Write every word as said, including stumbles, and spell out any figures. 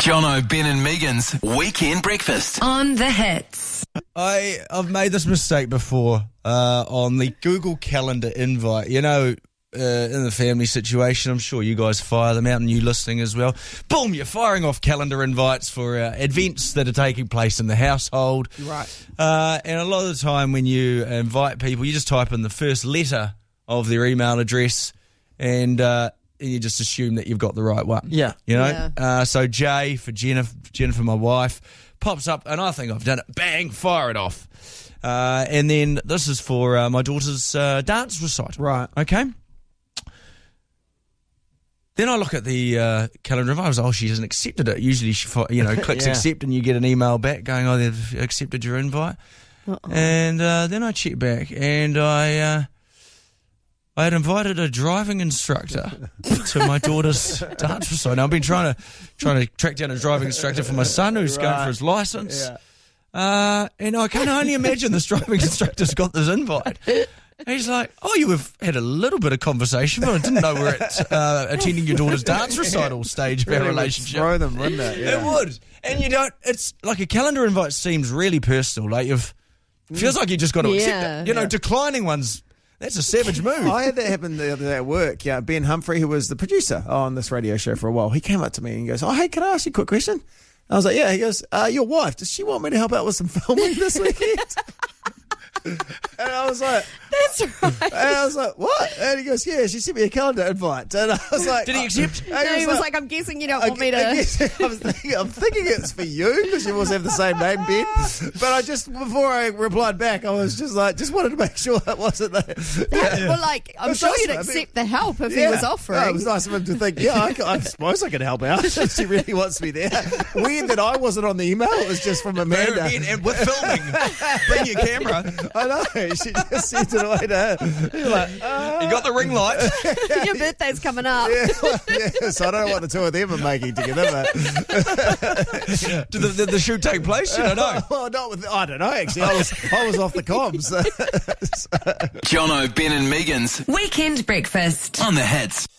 Jono, Ben and Megan's Weekend Breakfast. On the Hits. I, I've made this mistake before uh, on the Google Calendar invite. You know, uh, in the family situation, I'm sure you guys fire them out and you listening as well. Boom, you're firing off calendar invites for uh, events that are taking place in the household. Right. Uh, and a lot of the time when you invite people, you just type in the first letter of their email address and... Uh, And you just assume that you've got the right one. Yeah. You know? Yeah. Uh, so J for Jennifer, Jennifer, my wife, pops up and I think I've done it. Bang, fire it off. Uh, and then this is for uh, my daughter's uh, dance recital. Right. Okay. Then I look at the uh, calendar and I was, oh, she hasn't accepted it. Usually she, you know, clicks Yeah. accept and you get an email back going, oh, they've accepted your invite. Uh-oh. And uh, then I check back and I... Uh, I had invited a driving instructor to my daughter's dance recital. Now, I've been trying to trying to track down a driving instructor for my son who's going for his licence. Yeah. Uh, and I can only imagine this driving instructor's got this invite. And he's like, oh, you have had a little bit of conversation, but I didn't know we're at uh, attending your daughter's dance recital stage of our Really would relationship. throw them, wouldn't it? Yeah. It would. And you don't, it's like a calendar invite seems really personal. Like you've, feels like you just got to accept Yeah. it. You know, Yeah. declining one's, that's a savage move. I had that happen the other day at work. Yeah, Ben Humphrey, who was the producer on this radio show for a while, he came up to me and he goes, oh, hey, can I ask you a quick question? I was like, yeah. He goes, uh, your wife, does she want me to help out with some filming this weekend? And I was like, That's right. and I was like, what? And he goes, yeah, she sent me a calendar invite. And I was like, Did he accept? And No, he was like, I'm guessing you don't I, want me I to. guess, I was thinking, I'm thinking it's for you because you also have the same name, Ben. But I just, before I replied back, I was just like, just wanted to make sure that wasn't there. Yeah, well, like, I'm That's sure awesome. you'd I mean- accept the help if Yeah. he was offering. Yeah, it was nice of him to think, yeah, I, I suppose I can help out. She really wants me there. Weird that I wasn't on the email. It was just from Amanda. And, and we're filming. Bring your camera. I know. She just sent it away to her. You're like, uh, You got the ring light. Your birthday's coming up. yeah, well, yeah, so I don't know what the two of them are making together, but Did the, did the shoot take place? You don't know. well, not with. I don't know. Actually, I was I was off the comms. Jono, Ben and Megan's Weekend Breakfast. On the Hits.